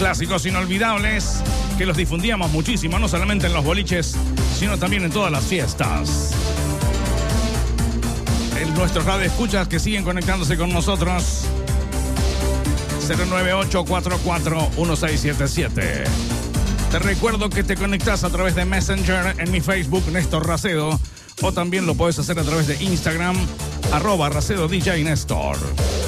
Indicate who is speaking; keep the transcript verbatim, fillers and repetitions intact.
Speaker 1: Clásicos inolvidables que los difundíamos muchísimo, no solamente en los boliches, sino también en todas las fiestas. En nuestros radioescuchas que siguen conectándose con nosotros. cero nueve ocho cuatro cuatro uno seis siete siete. Te recuerdo que te conectas a través de Messenger en mi Facebook, Néstor Racedo, o también lo puedes hacer a través de Instagram, arroba Racedo D J Néstor.